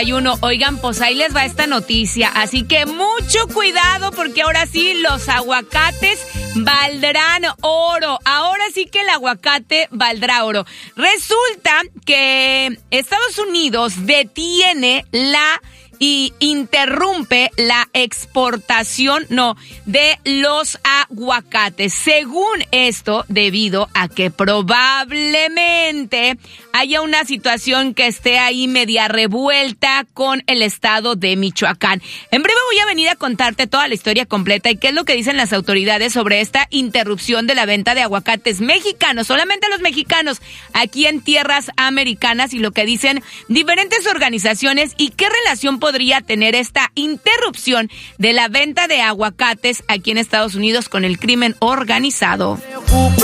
Oigan, pues ahí les va esta noticia, así que mucho cuidado porque ahora sí los aguacates valdrán oro. Ahora sí que el aguacate valdrá oro. Resulta que Estados Unidos detiene y interrumpe la exportación, de los aguacates. Según esto, debido a que probablemente haya una situación que esté ahí media revuelta con el estado de Michoacán. En breve voy a venir a contarte toda la historia completa y qué es lo que dicen las autoridades sobre esta interrupción de la venta de aguacates mexicanos, solamente los mexicanos, aquí en tierras americanas, y lo que dicen diferentes organizaciones y qué relación podría tener esta interrupción de la venta de aguacates aquí en Estados Unidos con el crimen organizado.